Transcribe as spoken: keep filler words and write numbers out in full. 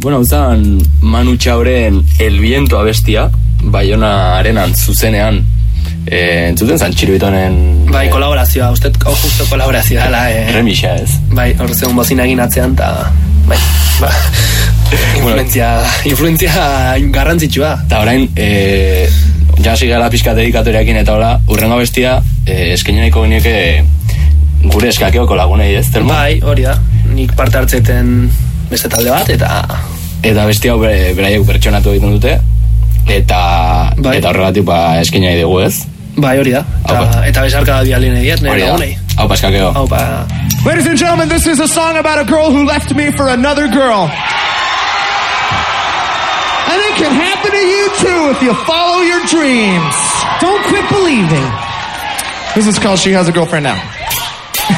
Bueno, uzan Manu Txauren El Viento abestia, Baiona arenan zuzenean, eh, entzuten zan Txiribitonen... Bai, kolaborazioa, uste, hau justo kolaborazioa dela. Eh. Remixa ez. Bai, hor zegoen bozina egin atzean, eta... Bai, ba... influenzia, influenzia garrantzitsua. Eta orain, eh, jasi gara pixka dedikatoriakin eta hola, urrengo bestia, eh, eskeneneko genieke gure eskakeoko lagunei ez, Telmo? Bai, hori da, nik parte hartzeten beste talde bat, eta... Eta bestia hau bere, beraiek pertsonatu egiten dute, eta bai. Eta horregatik ba eskenai dugu ez? Bai, hori da, eta, eta besarka da bialien egiet, nire lagunei. Hau pa eskakeo. Hau pa... Ladies and gentlemen, this is a song about a girl who left me for another girl. And it can happen to you too if you follow your dreams. Don't quit believing. This is called She Has a Girlfriend Now.